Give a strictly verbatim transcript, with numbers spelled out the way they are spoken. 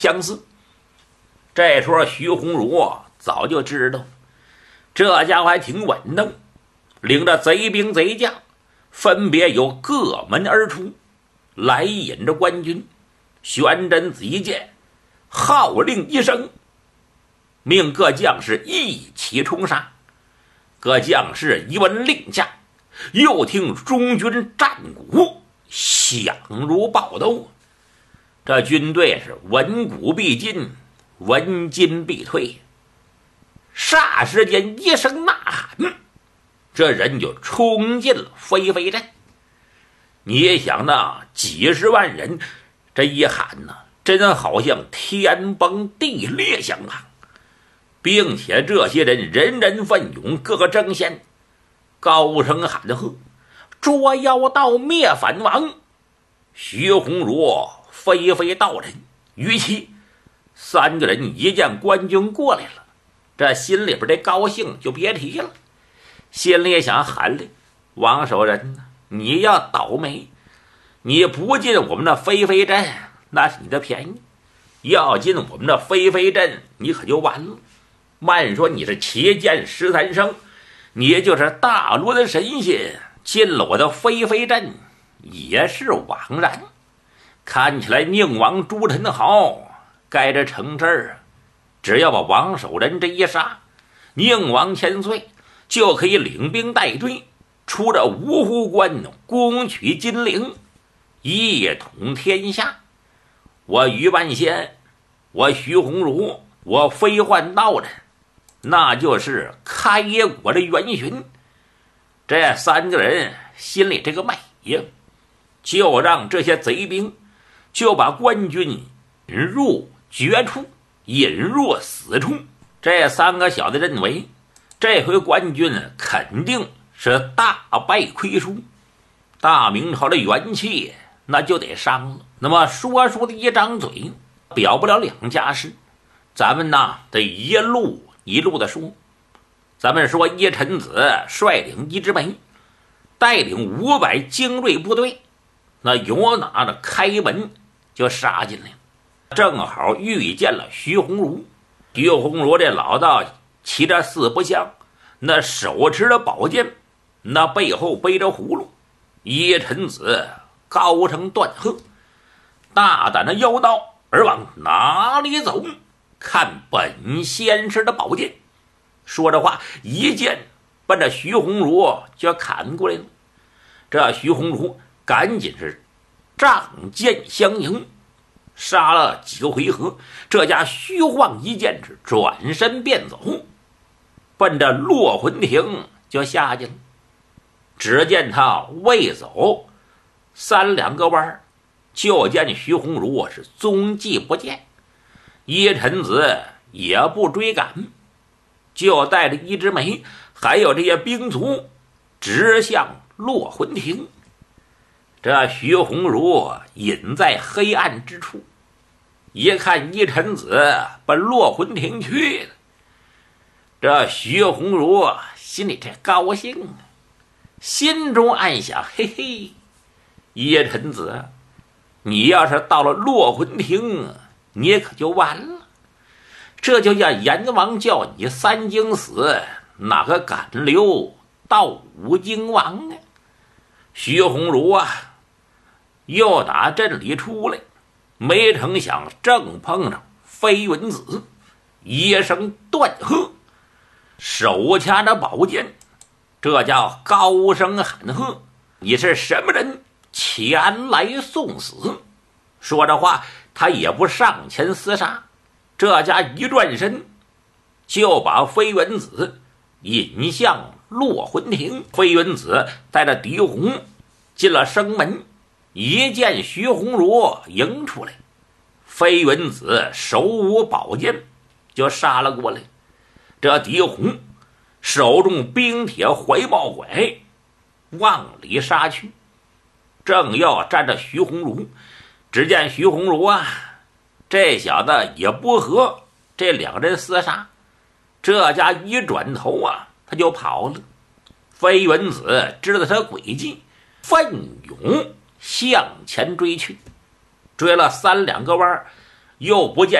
相似。这时候徐鸿儒早就知道这家伙还挺稳当，领着贼兵贼将分别由各门而出，来引着官军。玄真子一见，号令一声，命各将士一起冲杀。各将士一闻令下，又听中军战鼓响如爆斗。这军队是闻鼓必进，闻金必退。霎时间一声呐喊，这人就冲进了飞飞阵。你想那几十万人，这一喊呢，真好像天崩地裂相当，并且这些人人人奋勇，个个争先，高声喊喝：“捉妖道灭反王！”徐鸿儒、飞飞道人、于琦三个人一见官军过来了，这心里边的高兴就别提了，心里想喊了：“王守仁，你要倒霉！你不进我们的飞飞阵，那是你的便宜；要进我们的飞飞阵，你可就完了。慢说你是齐剑十三生，你就是大罗的神仙，进了我的飞飞阵也是枉然。看起来宁王朱宸濠该着成事儿，只要把王守仁这一杀，宁王千岁就可以领兵带队出这芜湖关，攻取金陵，一统天下。我于万仙，我徐鸿儒，我飞幻道人，那就是开国的元勋。这三个人心里这个美呀，就让这些贼兵就把官军引入绝处，引入死处。这三个小子认为这回官军肯定是大败亏输，大明朝的元气那就得伤了。那么说书的一张嘴表不了两家事，咱们呢得一路一路的说。咱们说叶臣子率领一支梅，带领五百精锐部队，那由哪的开门就杀进来了，正好遇见了徐鸿儒。徐鸿儒这老道骑着四不像，那手持着宝剑，那背后背着葫芦。叶臣子高声断喝：“大胆的妖道，而往哪里走？看本仙师的宝剑！”说着话，一剑奔着徐鸿儒就砍过来了。这徐鸿儒赶紧是仗剑相迎，杀了几个回合，这家虚晃一剑是转身便走，奔着落魂亭就下去了。只见他未走三两个弯，就见徐鸿儒是踪迹不见，叶臣子也不追赶，就带着一枝梅还有这些兵卒直向落魂亭。这徐鸿儒隐在黑暗之处，一看叶臣子奔落魂亭去了，这徐鸿儒心里这高兴啊，心中暗想：嘿嘿，叶臣子，你要是到了落魂亭，你可就完了。这就叫阎王叫你三经死，哪个敢留到五经亡呢？徐鸿儒啊，又打阵里出来，没成想正碰上飞云子，一声断喝，手掐着宝剑，这叫高声喊喝：“你是什么人？前来送死！”说着话，他也不上前厮杀，这家一转身就把飞云子引向落魂亭。飞云子带着狄红进了生门，一见徐鸿儒迎出来，飞云子手舞宝剑就杀了过来。这狄红手中冰铁怀抱拐往里杀去，正要站着徐鸿儒，只见徐鸿儒啊，这小子也不和这两人厮杀，这家一转头啊，他就跑了。飞云子知道他诡计，奋勇向前追去，追了三两个弯， 又不见